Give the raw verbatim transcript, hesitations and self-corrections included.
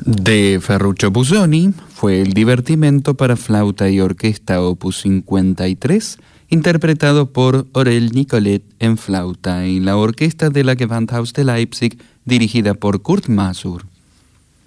De Ferruccio Busoni fue el divertimento para flauta y orquesta opus cincuenta y tres, interpretado por Aurel Nicolet en flauta y la orquesta de la Gewandhaus de Leipzig, dirigida por Kurt Masur.